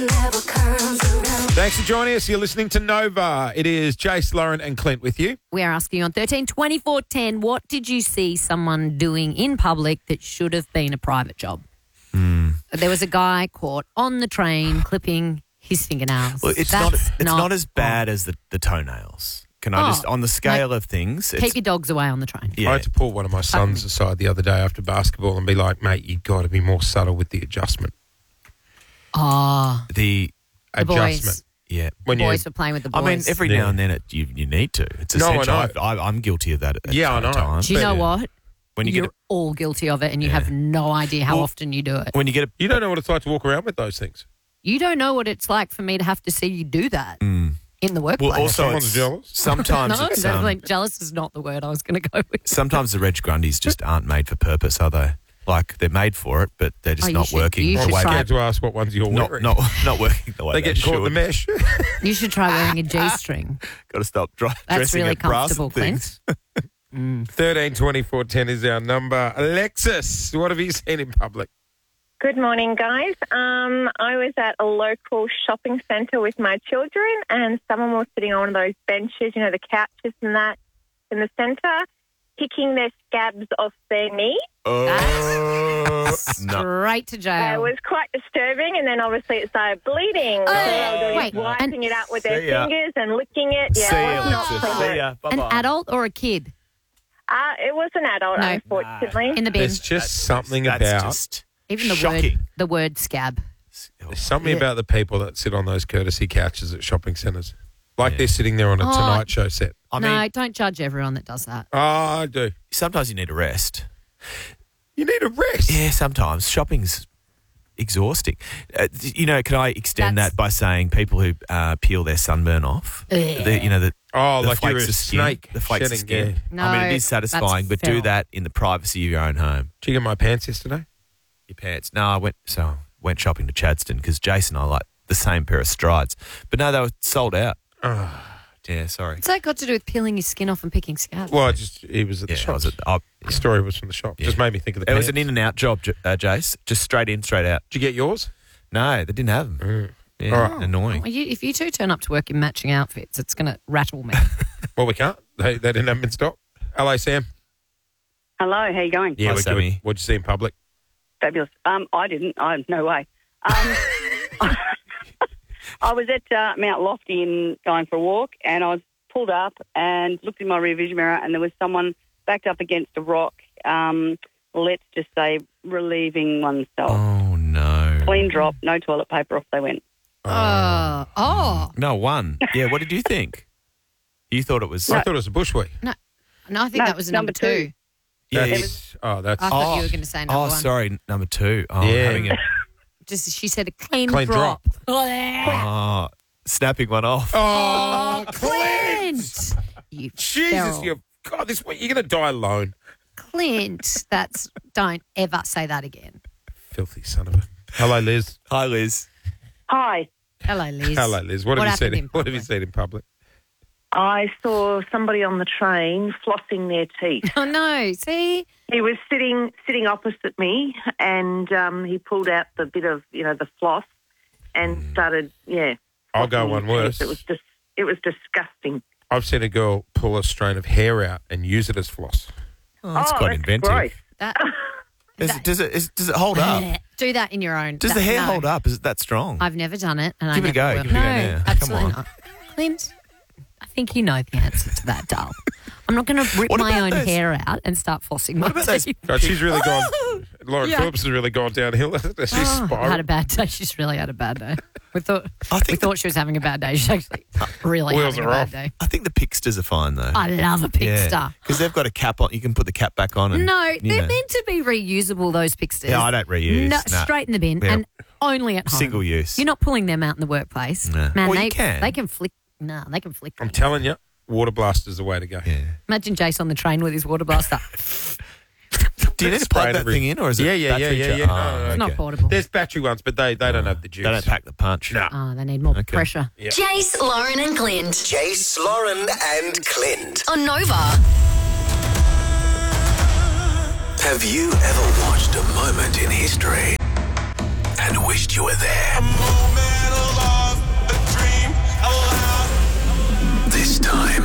Thanks for joining us. You're listening to Nova. It is Jace, Lauren and Clint with you. We are asking you on 13 24 10, what did you see someone doing in public that should have been a private job? There was a guy caught on the train clipping his fingernails. Well, it's not as bad as the toenails. Can I just, on the scale of things... Keep your dogs away on the train. I had to pull one of my sons aside the other day after basketball and be like, mate, you've got to be more subtle with the adjustment. The adjustment. Boys. Yeah. When boys were playing with the boys. I mean, every now and then you need to. It's essential. I know. I'm guilty of that at I know. times. Do you know what? When You're all guilty of it and you have no idea how often you do it. When you get You don't know what it's like to walk around with those things. You don't know what it's like for me to have to see you do that in the workplace. Well, also, Someone's jealous. Sometimes no, it's... like, jealous is not the word I was going to go with. Sometimes the Reg Grundys just aren't made for purpose, are they? Like, they're made for it, but they're just not working. You the should way try I had to ask what ones you're wearing. not working the way They get caught in the mesh. You should try wearing a G-string. Got to stop That's dressing really at brass comfortable, and things. Clint. 13 24 10 is our number. Alexis, what have you seen in public? Good morning, guys. I was at a local shopping centre with my children and someone was sitting on one of those benches, you know, the couches and that in the centre, picking their scabs off their knee. Oh, no. Straight to jail. It was quite disturbing and then obviously it started bleeding. So they were wiping it out with their fingers and licking it. See ya, Alexis. See ya. Bye-bye. An adult or a kid? It was an adult, unfortunately. In the bin. There's just something That's about... just Even shocking. the word scab. There's something about the people that sit on those courtesy couches at shopping centres. Like they're sitting there on a Tonight Show set. I mean, No, don't judge everyone that does that. Oh, I do. sometimes you need a rest. You need a rest. Yeah, sometimes. Shopping's exhausting. Can I extend that by saying people who peel their sunburn off? The like you're flakes a of skin, snake the flakes of shedding, skin. yeah. I mean, No, it is satisfying, but that's do feral. that in the privacy of your own home. Did you get my pants yesterday? Your pants. No, I went shopping to Chadstone because Jason and I like the same pair of strides. But no, they were sold out. Yeah, sorry. What's that got to do with peeling your skin off and picking scabs? Well, he was at the shop. The story was from the shop. Yeah. Just made me think of the It was pants. an in and out job, Jace. Just straight in, straight out. Did you get yours? No, they didn't have them. Yeah, All right. annoying. Well, if you two turn up to work in matching outfits, it's going to rattle me. Well, we can't. They didn't have them in stock. Hello, Sam. Hello, how you going? Yeah, Hi, we're good. Sammy. What'd you see in public? Fabulous. I didn't. No way. I was at Mount Lofty going for a walk, and I was pulled up and looked in my rear vision mirror, and there was someone backed up against a rock. Let's just say relieving oneself. Oh, no. Clean drop, no toilet paper, off they went. No, one. Yeah, what did you think? You thought it was... I thought it was a bushweek. No, I think that was a number two. Yeah, I thought you were going to say number one. sorry, number two. Oh, Yeah. having a... She said a clean drop. Oh, snapping one off. Oh, Clint! You Jesus, feral. God, this week you're going to die alone. Clint, don't ever say that again. Filthy son of a... Hello, Liz. Hi, Liz. Hi. Hello, Liz. Hello, Liz. What have you happened seen? in What have you public? seen in public? I saw somebody on the train flossing their teeth. Oh, no. See? He was sitting opposite me, and he pulled out the bit of, the floss and started, I'll go flossing one his teeth. worse. It was disgusting. I've seen a girl pull a strain of hair out and use it as floss. Oh, that's quite inventive. Gross. That, Does it hold up? do that in your own. Does the hair hold up? Is it that strong? I've never done it. And Give I it a go. never will. Give it a go No, now. Come absolutely on. not. Clint, I think you know the answer to that, doll. I'm not going to rip What my about own those- hair out and start flossing my What about those- teeth. God, she's really gone... Lauren Yeah. Phillips has really gone downhill. She's I had spiraled. a bad day. She's really had a bad day. We thought think she was having a bad day. She's actually really Wheels having a are bad off. day. I think the Pixters are fine, though. I love a Pixter. Because they've got a cap on. You can put the cap back on. And, No, you they're know. meant to be reusable, those Pixters. Yeah, I don't reuse. No, Nah. straight in the bin Yeah. and only at home. Single use. You're not pulling them out in the workplace. No. Man, Well, they you can. They can flick. No, they can flick. I'm things. telling you, water blast is the way to go. Yeah. Imagine Jace on the train with his water blaster. Do you need to plug that thing in, or is it Yeah. battery charge? No, Oh, It's not okay. portable. There's battery ones, but they don't have the juice. They don't pack the punch. No. Oh, they need more Okay. pressure. Jace, Lauren and Clint Jace, Lauren and Clint. on Nova. Have you ever watched a moment in history and wished you were there?